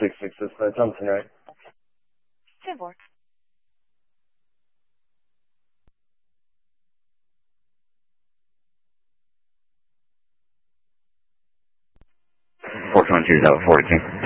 666 is for Thompson, right? 10-4. Four 22 is out 42.